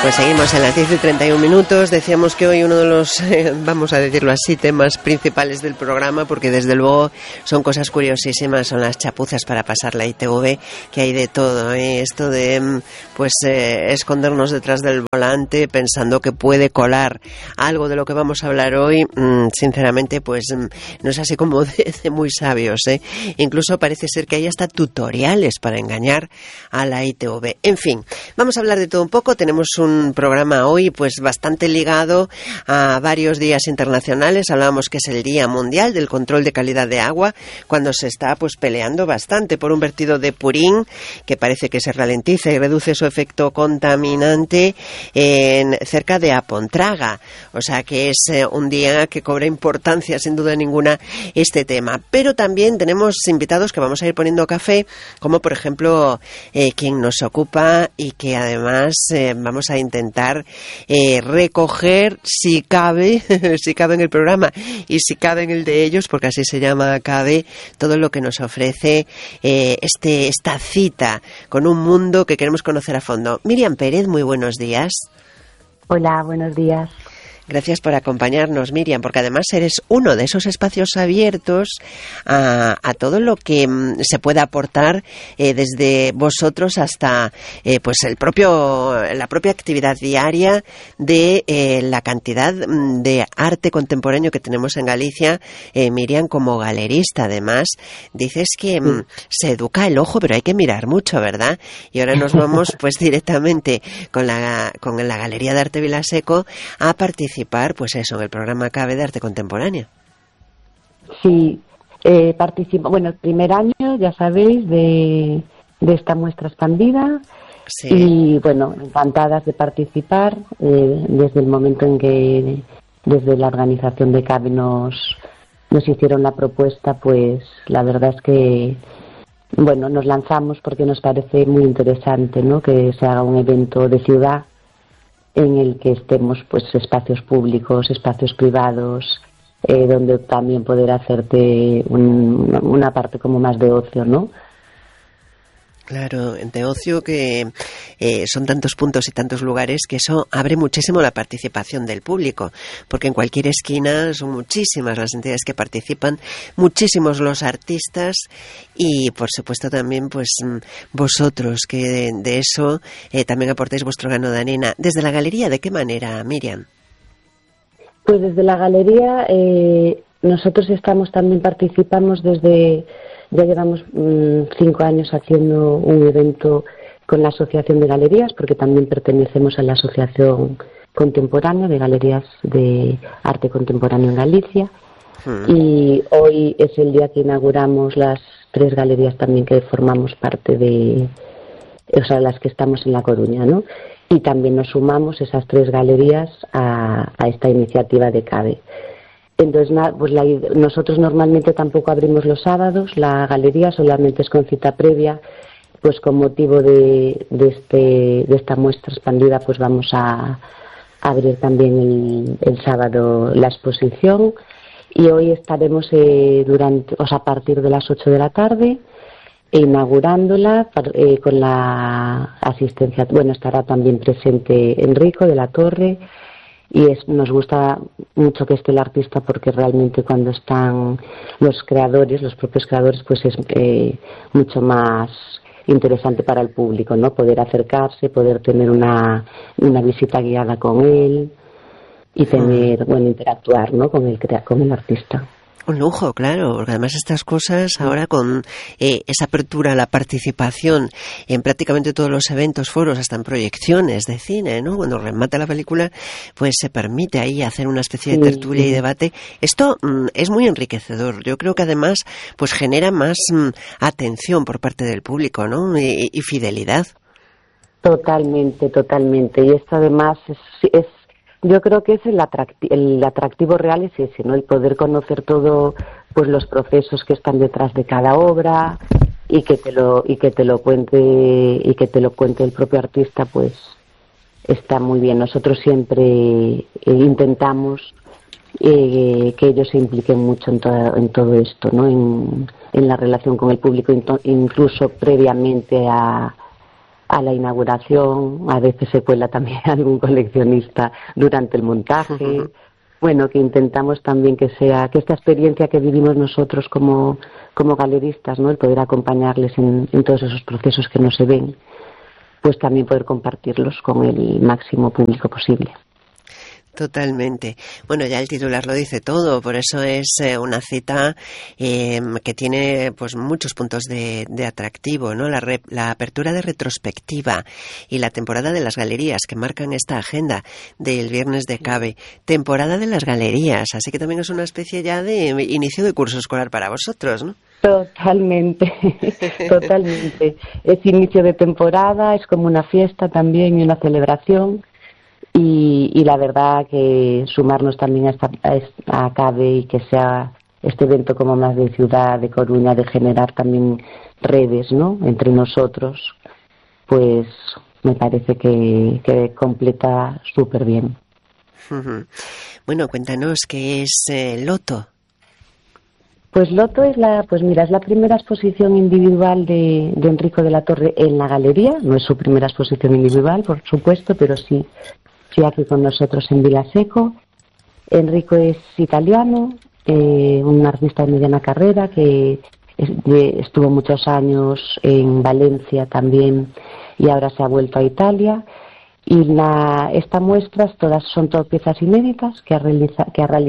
Pues seguimos en las 10:31. Decíamos que hoy uno de los, vamos a decirlo así, temas principales del programa, porque desde luego son cosas curiosísimas, son las chapuzas para pasar la ITV, que hay de todo, Esto de, escondernos detrás del volante pensando que puede colar algo de lo que vamos a hablar hoy, sinceramente, pues no es así como de muy sabios, Incluso parece ser que hay hasta tutoriales para engañar a la ITV. En fin, vamos a hablar de todo un poco. Tenemos un programa hoy pues bastante ligado a varios días internacionales. Hablábamos que es el Día Mundial del Control de Calidad de Agua, cuando se está pues peleando bastante por un vertido de purín que parece que se ralentiza y reduce su efecto contaminante cerca de Apontraga. O sea que es un día que cobra importancia sin duda ninguna este tema. Pero también tenemos invitados que vamos a ir poniendo café, como por ejemplo quien nos ocupa y que además vamos a intentar recoger, si cabe, si cabe en el programa y si cabe en el de ellos, porque así se llama, cabe, todo lo que nos ofrece esta cita con un mundo que queremos conocer a fondo. Miriam Pérez, muy buenos días. Hola, buenos días. Gracias por acompañarnos, Miriam, porque además eres uno de esos espacios abiertos a todo lo que se puede aportar desde vosotros hasta pues la propia actividad diaria de la cantidad de arte contemporáneo que tenemos en Galicia. Miriam, como galerista, además, dices que se educa el ojo, pero hay que mirar mucho, ¿verdad? Y ahora nos vamos pues directamente con la Galería de Arte Vilaseco a participar, pues eso, en el programa CABE de Arte Contemporáneo. Sí, participo, bueno, el primer año, ya sabéis, de esta muestra expandida. Sí. Y bueno, encantadas de participar desde el momento en que desde la organización de CABE nos hicieron la propuesta, pues la verdad es que bueno, nos lanzamos porque nos parece muy interesante, ¿no?, que se haga un evento de ciudad en el que estemos pues espacios públicos, espacios privados, donde también poder hacerte una parte como más de ocio, ¿no? Claro, de ocio, que son tantos puntos y tantos lugares que eso abre muchísimo la participación del público, porque en cualquier esquina son muchísimas las entidades que participan, muchísimos los artistas y por supuesto también pues vosotros que de eso también aportáis vuestro grano de arena. Desde la galería, ¿de qué manera, Miriam? Pues desde la galería nosotros participamos desde... Ya llevamos 5 años haciendo un evento con la Asociación de Galerías, porque también pertenecemos a la Asociación Contemporánea de Galerías de Arte Contemporáneo en Galicia. Y hoy es el día que inauguramos las 3 galerías también que formamos parte de, o sea, las que estamos en La Coruña, ¿no? Y también nos sumamos esas 3 galerías a esta iniciativa de CABE. Entonces, pues nosotros normalmente tampoco abrimos los sábados, la galería solamente es con cita previa, pues con motivo de esta muestra expandida, pues vamos a abrir también el sábado la exposición y hoy estaremos a partir de las 8 de la tarde inaugurándola con la asistencia, bueno, estará también presente Enrico de la Torre. Y nos gusta mucho que esté el artista porque realmente cuando están los propios creadores, pues es mucho más interesante para el público, ¿no? Poder acercarse, poder tener una visita guiada con él y tener, bueno, interactuar, ¿no?, con el artista. Un lujo, claro, porque además estas cosas ahora con esa apertura a la participación en prácticamente todos los eventos, foros, hasta en proyecciones de cine, ¿no? Cuando remata la película, pues se permite ahí hacer una especie de tertulia y debate. Esto es muy enriquecedor. Yo creo que además pues genera más atención por parte del público, ¿no? Y fidelidad. Totalmente. Y esto además es yo creo que es el atractivo real es ese, ¿no? El poder conocer todo, pues los procesos que están detrás de cada obra y que te lo cuente el propio artista, pues está muy bien. Nosotros siempre intentamos que ellos se impliquen mucho en todo esto, ¿no? En la relación con el público, incluso previamente a a la inauguración, a veces se cuela también algún coleccionista durante el montaje. Bueno, que intentamos también que esta experiencia que vivimos nosotros como galeristas, ¿no? El poder acompañarles en todos esos procesos que no se ven, pues también poder compartirlos con el máximo público posible. Totalmente. Bueno, ya el titular lo dice todo, por eso es una cita que tiene pues muchos puntos de atractivo, ¿no? La apertura de retrospectiva y la temporada de las galerías que marcan esta agenda del Viernes de Cabe. Temporada de las galerías, así que también es una especie ya de inicio de curso escolar para vosotros, ¿no? Totalmente, totalmente. Es inicio de temporada, es como una fiesta también y una celebración. Y la verdad que sumarnos también a CABE y que sea este evento como más de ciudad, de Coruña, de generar también redes, ¿no?, entre nosotros, pues me parece que completa súper bien. Bueno, cuéntanos qué es Loto. Pues Loto es la primera exposición individual de Enrico de la Torre en la galería. No es su primera exposición individual, por supuesto, pero sí aquí con nosotros en Vilaseco. Enrico es italiano, un artista de mediana carrera que estuvo muchos años en Valencia también y ahora se ha vuelto a Italia. Y estas muestras son todas piezas inéditas que ha realizado